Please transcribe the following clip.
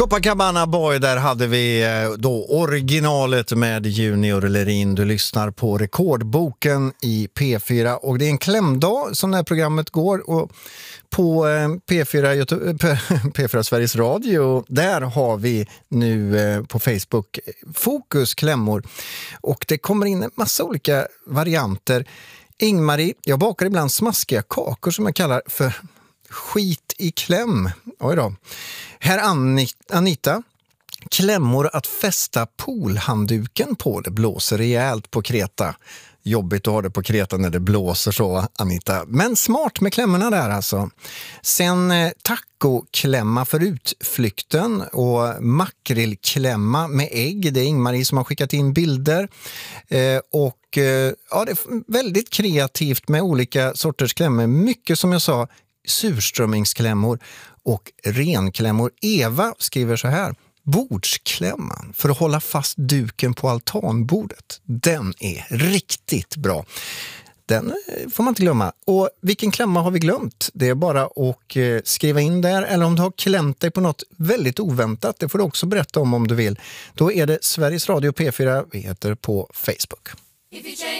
Copacabana Boy, där hade vi då originalet med Junior Lerin. Du lyssnar på Rekordboken i P4 och det är en klämdag som det här programmet går och på P4 Sveriges Radio, där har vi nu på Facebook fokus klämmor och det kommer in en massa olika varianter. Ingmarie, jag bakar ibland smaskiga kakor som jag kallar för skit i kläm. Oj då. Här Anita, klämmor att fästa poolhandduken på. Det blåser rejält på Kreta. Jobbigt att ha det på Kreta när det blåser så, Anita. Men smart med klämmorna där alltså. Sen tacoklämma för utflykten och makrillklämma med ägg. Det är Ingmarie som har skickat in bilder. Och ja, det är väldigt kreativt med olika sorters klämmor. Mycket som jag sa, surströmmingsklämmor och renklämmor. Eva skriver så här: bordsklämman för att hålla fast duken på altanbordet. Den är riktigt bra. Den får man inte glömma. Och vilken klämma har vi glömt? Det är bara att skriva in där. Eller om du har klämt dig på något väldigt oväntat, det får du också berätta om du vill. Då är det Sveriges Radio P4, vi heter på Facebook.